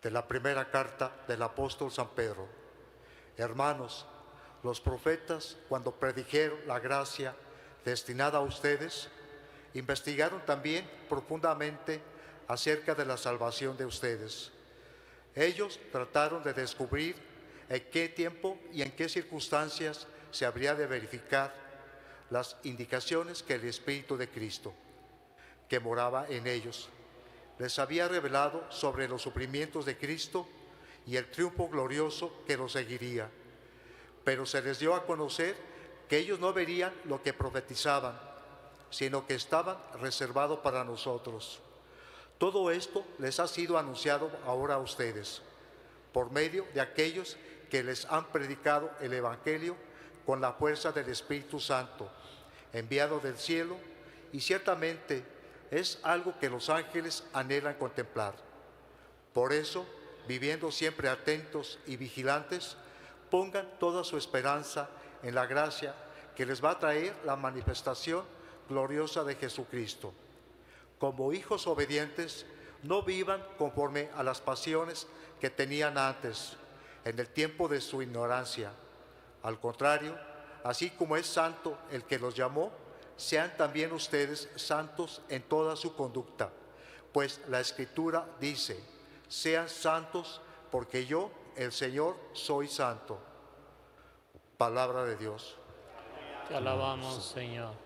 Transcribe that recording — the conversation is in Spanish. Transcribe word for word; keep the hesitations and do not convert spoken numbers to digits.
de la primera carta del apóstol San Pedro. Hermanos, los profetas, cuando predijeron la gracia destinada a ustedes, investigaron también profundamente acerca de la salvación de ustedes. Ellos trataron de descubrir en qué tiempo y en qué circunstancias se habría de verificar las indicaciones que el Espíritu de Cristo, que moraba en ellos, les había revelado sobre los sufrimientos de Cristo y el triunfo glorioso que los seguiría. Pero se les dio a conocer que ellos no verían lo que profetizaban, sino que estaban reservados para nosotros. Todo esto les ha sido anunciado ahora a ustedes, por medio de aquellos que les han predicado el Evangelio con la fuerza del Espíritu Santo, enviado del cielo, y ciertamente es algo que los ángeles anhelan contemplar. Por eso, viviendo siempre atentos y vigilantes, pongan toda su esperanza en la gracia que les va a traer la manifestación gloriosa de Jesucristo. Como hijos obedientes, no vivan conforme a las pasiones que tenían antes, en el tiempo de su ignorancia. Al contrario, así como es santo el que los llamó, sean también ustedes santos en toda su conducta, pues la Escritura dice: sean santos porque yo, el Señor, soy santo. Palabra de Dios. Te alabamos, Señor.